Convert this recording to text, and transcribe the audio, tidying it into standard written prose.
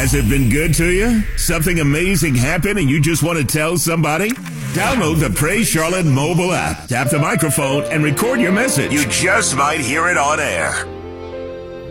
Has it been good to you? Something amazing happened and you just want to tell somebody? Download the Praise Charlotte mobile app. Tap the microphone and record your message. You just might hear it on air.